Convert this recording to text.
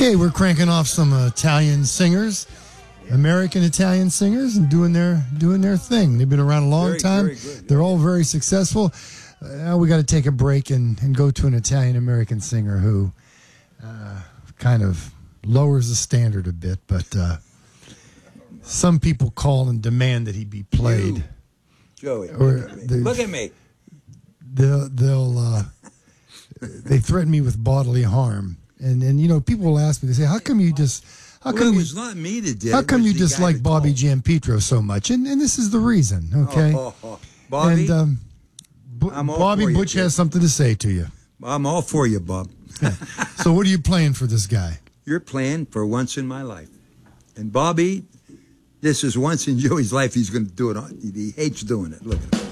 Okay, we're cranking off some Italian singers, American Italian singers, and doing their thing. They've been around a long time. Very good. They're all very successful. Now we got to take a break and go to an Italian American singer who kind of lowers the standard a bit, but some people call and demand that he be played. Joey, Look at me. They threaten me with bodily harm, and you know, people will ask me, they say, how come you just it was not me that did. how come you dislike Bobby Gianpietro so much? And this is the reason, okay? Bobby, and I'm all Bobby for you, Butch kid. has something to say to you. I'm all for you, Bob. So what are you playing for this guy? You're playing for Once in My Life. And Bobby, this is once in Joey's life. He's going to do it. He hates doing it. Look at him.